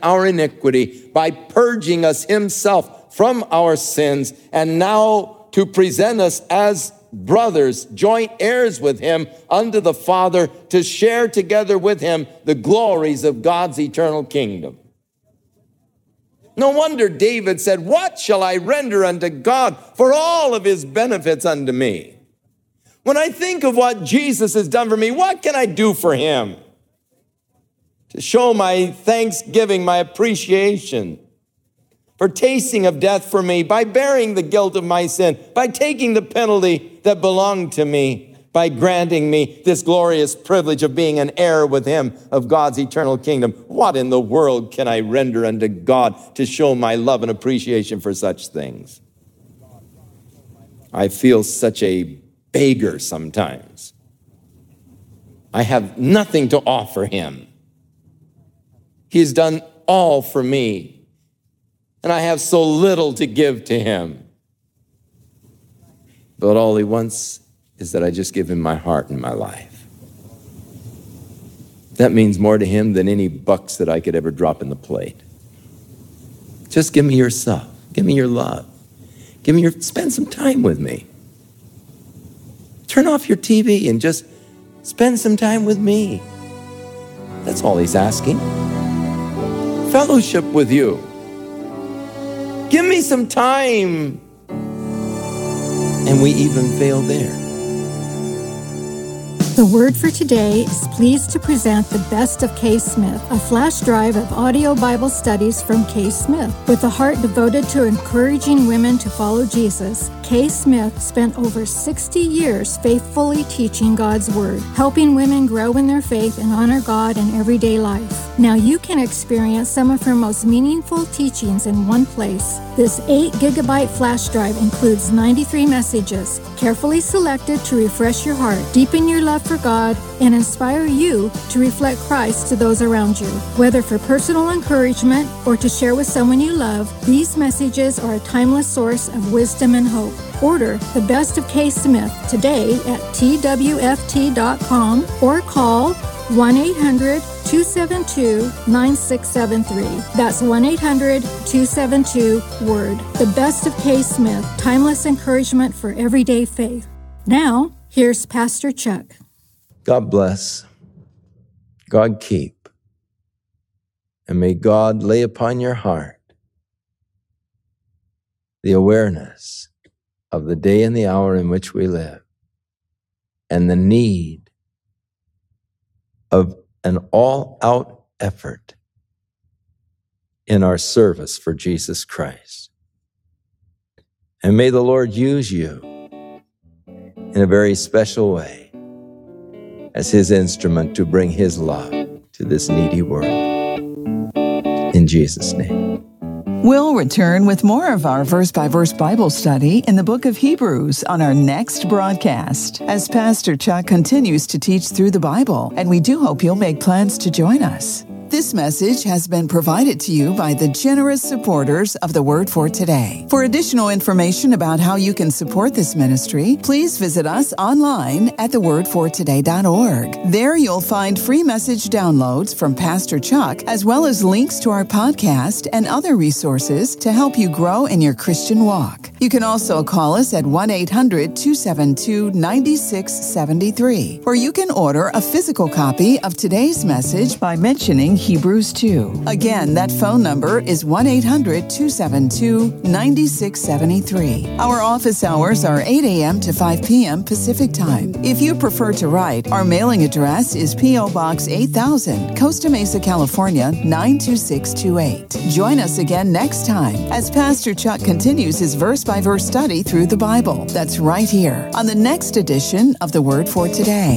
our iniquity by purging us himself from our sins, and now to present us as brothers, joint heirs with him unto the Father, to share together with him the glories of God's eternal kingdom. No wonder David said, what shall I render unto God for all of his benefits unto me? When I think of what Jesus has done for me, what can I do for him? To show my thanksgiving, my appreciation for tasting of death for me, by bearing the guilt of my sin, by taking the penalty that belonged to me, by granting me this glorious privilege of being an heir with him of God's eternal kingdom. What in the world can I render unto God to show my love and appreciation for such things? I feel such a beggar sometimes. I have nothing to offer him. He has done all for me, and I have so little to give to him. But all he wants is that I just give him my heart and my life. That means more to him than any bucks that I could ever drop in the plate. Just give me yourself. Give me your love. Spend some time with me. Turn off your TV and just spend some time with me. That's all he's asking. Fellowship with you. Give me some time. And we even fail there. The Word for today is pleased to present the Best of Kay Smith, a flash drive of audio Bible studies from Kay Smith. With a heart devoted to encouraging women to follow Jesus, Kay Smith spent over 60 years faithfully teaching God's Word, helping women grow in their faith and honor God in everyday life. Now you can experience some of her most meaningful teachings in one place. This 8-gigabyte flash drive includes 93 messages, carefully selected to refresh your heart, deepen your love for God, and inspire you to reflect Christ to those around you. Whether for personal encouragement or to share with someone you love, these messages are a timeless source of wisdom and hope. Order the Best of Kay Smith today at twft.com or call 1-800-272-9673. That's 1-800-272-WORD. The Best of Kay Smith, timeless encouragement for everyday faith. Now, here's Pastor Chuck. God bless. God keep. And may God lay upon your heart the awareness of the day and the hour in which we live, and the need of an all-out effort in our service for Jesus Christ. And may the Lord use you in a very special way as his instrument to bring his love to this needy world. In Jesus' name. We'll return with more of our verse-by-verse Bible study in the book of Hebrews on our next broadcast, as Pastor Chuck continues to teach through the Bible, and we do hope you'll make plans to join us. This message has been provided to you by the generous supporters of the Word for Today. For additional information about how you can support this ministry, please visit us online at thewordfortoday.org. There you'll find free message downloads from Pastor Chuck, as well as links to our podcast and other resources to help you grow in your Christian walk. You can also call us at 1-800-272-9673, or you can order a physical copy of today's message by mentioning Hebrews 2. Again, that phone number is 1-800-272-9673. Our office hours are 8 a.m. to 5 p.m. Pacific Time. If you prefer to write, our mailing address is P.O. Box 8000, Costa Mesa, California, 92628. Join us again next time as Pastor Chuck continues his verse-by-verse study through the Bible. That's right here on the next edition of The Word for Today.